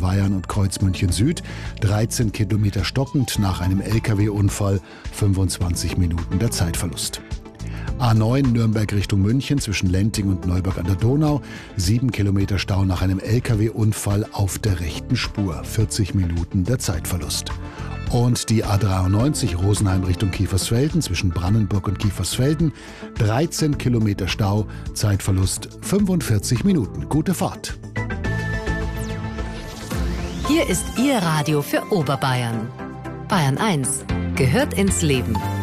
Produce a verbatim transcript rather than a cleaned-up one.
Weyern und Kreuz München Süd, dreizehn Kilometer stockend nach einem L K W-Unfall, fünfundzwanzig Minuten der Zeitverlust. A neun Nürnberg Richtung München zwischen Lenting und Neuburg an der Donau, sieben Kilometer Stau nach einem L K W-Unfall auf der rechten Spur, vierzig Minuten der Zeitverlust. Und die A dreiundneunzig Rosenheim Richtung Kiefersfelden zwischen Brannenburg und Kiefersfelden, dreizehn Kilometer Stau, Zeitverlust fünfundvierzig Minuten. Gute Fahrt. Hier ist Ihr Radio für Oberbayern. Bayern eins gehört ins Leben.